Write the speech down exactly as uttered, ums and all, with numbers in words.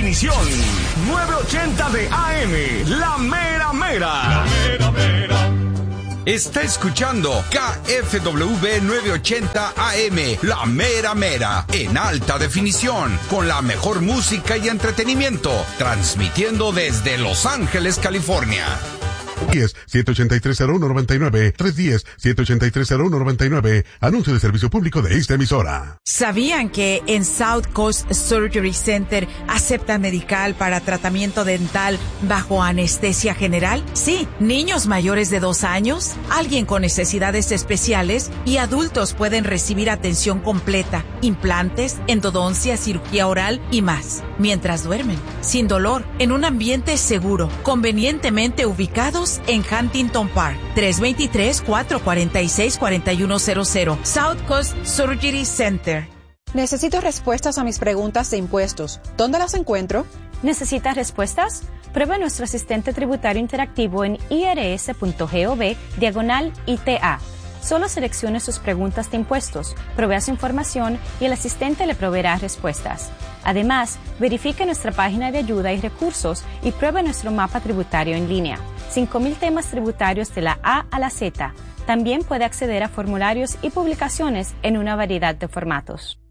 definición. nueve ochenta de A M, la mera mera. La mera mera. Está escuchando K F W nueve ochenta A M, la mera mera, en alta definición, con la mejor música y entretenimiento, transmitiendo desde Los Ángeles, California. diez, siete ochenta y tres, cero uno noventa y nueve, tres uno cero, siete ochenta y tres, cero uno noventa y nueve, anuncio de servicio público de esta emisora. ¿Sabían que en South Coast Surgery Center aceptan medical para tratamiento dental bajo anestesia general? Sí, niños mayores de dos años, alguien con necesidades especiales y adultos pueden recibir atención completa, implantes, endodoncia, cirugía oral y más, mientras duermen, sin dolor, en un ambiente seguro, convenientemente ubicados en Huntington Park, tres dos tres, cuatro cuatro seis, cuatro uno cero cero, South Coast Surgery Center. Necesito respuestas a mis preguntas de impuestos. ¿Dónde las encuentro? ¿Necesitas respuestas? Prueba nuestro asistente tributario interactivo en irs.gov diagonal I T A. Solo seleccione sus preguntas de impuestos, provea su información y el asistente le proveerá respuestas. Además, verifique nuestra página de ayuda y recursos y pruebe nuestro mapa tributario en línea. cinco mil temas tributarios de la A a la Z. También puede acceder a formularios y publicaciones en una variedad de formatos.